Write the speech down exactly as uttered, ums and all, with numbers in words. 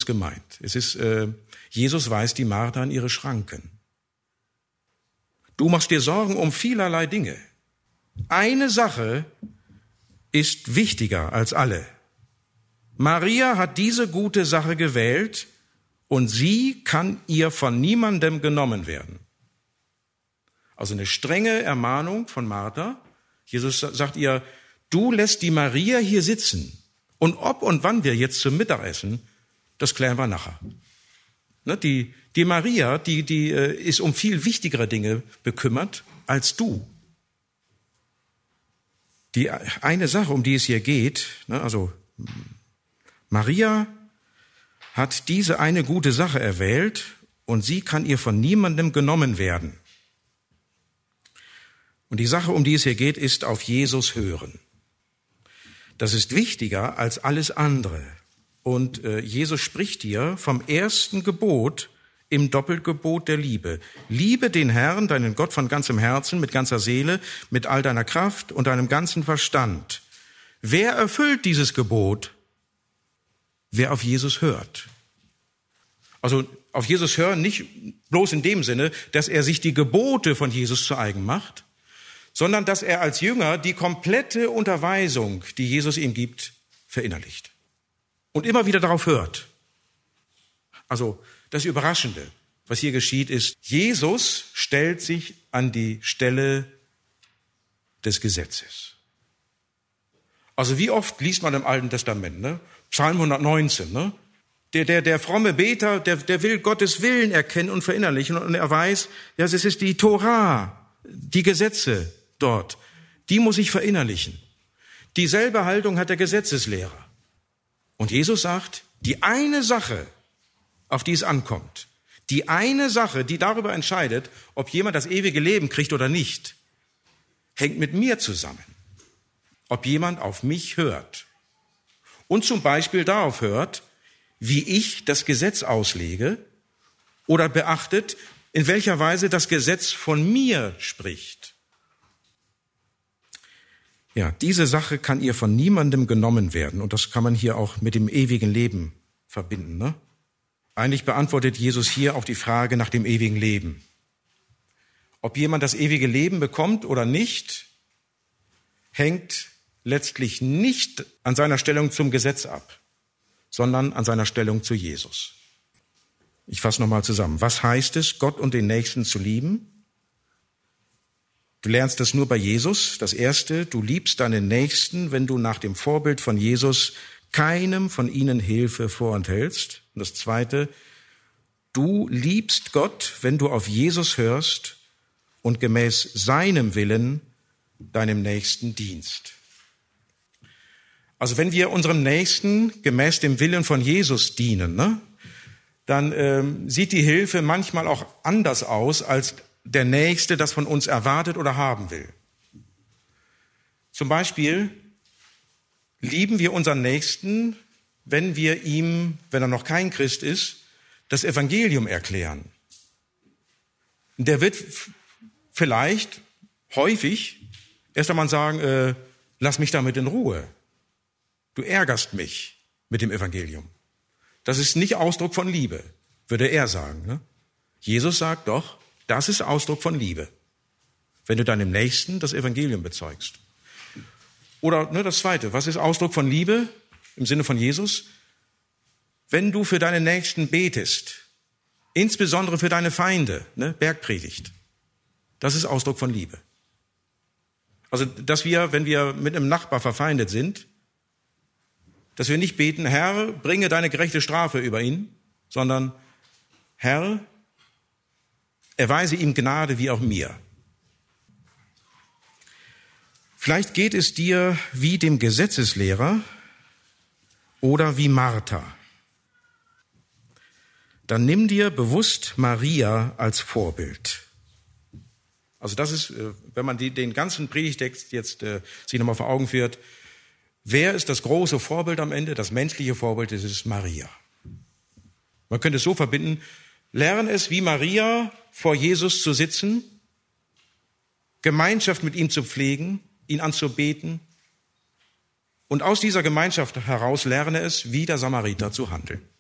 gemeint. Es ist, äh, Jesus weist die Martha an ihre Schranken. Du machst dir Sorgen um vielerlei Dinge. Eine Sache ist wichtiger als alle. Maria hat diese gute Sache gewählt und sie kann ihr von niemandem genommen werden. Also eine strenge Ermahnung von Martha. Jesus sagt ihr, du lässt die Maria hier sitzen. Und ob und wann wir jetzt zum Mittagessen, das klären wir nachher. Ne, die, die Maria, die, die ist um viel wichtigere Dinge bekümmert als du. Die eine Sache, um die es hier geht, ne, also Maria hat diese eine gute Sache erwählt und sie kann ihr von niemandem genommen werden. Und die Sache, um die es hier geht, ist auf Jesus hören. Das ist wichtiger als alles andere. Und äh, Jesus spricht hier vom ersten Gebot im Doppelgebot der Liebe. Liebe den Herrn, deinen Gott von ganzem Herzen, mit ganzer Seele, mit all deiner Kraft und deinem ganzen Verstand. Wer erfüllt dieses Gebot? Wer auf Jesus hört. Also auf Jesus hören nicht bloß in dem Sinne, dass er sich die Gebote von Jesus zu eigen macht, sondern dass er als Jünger die komplette Unterweisung, die Jesus ihm gibt, verinnerlicht. Und immer wieder darauf hört. Also das Überraschende, was hier geschieht, ist, Jesus stellt sich an die Stelle des Gesetzes. Also wie oft liest man im Alten Testament, ne? Psalm hundertneunzehn, ne? Der, der, der fromme Beter, der, der will Gottes Willen erkennen und verinnerlichen und er weiß, ja, es ist die Torah, die Gesetze dort, die muss ich verinnerlichen. Dieselbe Haltung hat der Gesetzeslehrer. Und Jesus sagt, die eine Sache, auf die es ankommt, die eine Sache, die darüber entscheidet, ob jemand das ewige Leben kriegt oder nicht, hängt mit mir zusammen. Ob jemand auf mich hört. Und zum Beispiel darauf hört, wie ich das Gesetz auslege oder beachtet, in welcher Weise das Gesetz von mir spricht. Ja, diese Sache kann ihr von niemandem genommen werden und das kann man hier auch mit dem ewigen Leben verbinden. Ne? Eigentlich beantwortet Jesus hier auf die Frage nach dem ewigen Leben. Ob jemand das ewige Leben bekommt oder nicht, hängt letztlich nicht an seiner Stellung zum Gesetz ab, sondern an seiner Stellung zu Jesus. Ich fasse nochmal zusammen. Was heißt es, Gott und den Nächsten zu lieben? Du lernst das nur bei Jesus. Das Erste, du liebst deinen Nächsten, wenn du nach dem Vorbild von Jesus keinem von ihnen Hilfe vorenthältst. Und das Zweite, du liebst Gott, wenn du auf Jesus hörst und gemäß seinem Willen deinem Nächsten dienst. Also wenn wir unserem Nächsten gemäß dem Willen von Jesus dienen, ne, dann ähm, sieht die Hilfe manchmal auch anders aus, als der Nächste das von uns erwartet oder haben will. Zum Beispiel lieben wir unseren Nächsten, wenn wir ihm, wenn er noch kein Christ ist, das Evangelium erklären. Der wird vielleicht häufig erst einmal sagen, äh, lass mich damit in Ruhe. Du ärgerst mich mit dem Evangelium. Das ist nicht Ausdruck von Liebe, würde er sagen. Ne? Jesus sagt doch, das ist Ausdruck von Liebe, wenn du deinem Nächsten das Evangelium bezeugst. Oder ne, das Zweite, was ist Ausdruck von Liebe im Sinne von Jesus? Wenn du für deinen Nächsten betest, insbesondere für deine Feinde, ne, Bergpredigt, das ist Ausdruck von Liebe. Also, dass wir, wenn wir mit einem Nachbar verfeindet sind, dass wir nicht beten, Herr, bringe deine gerechte Strafe über ihn, sondern Herr, erweise ihm Gnade wie auch mir. Vielleicht geht es dir wie dem Gesetzeslehrer oder wie Martha. Dann nimm dir bewusst Maria als Vorbild. Also das ist, wenn man die, den ganzen Predigtext jetzt äh, sich nochmal vor Augen führt, wer ist das große Vorbild am Ende? Das menschliche Vorbild, das ist Maria. Man könnte es so verbinden, lern es wie Maria vor Jesus zu sitzen, Gemeinschaft mit ihm zu pflegen, ihn anzubeten und aus dieser Gemeinschaft heraus lerne es, wie der Samariter zu handeln.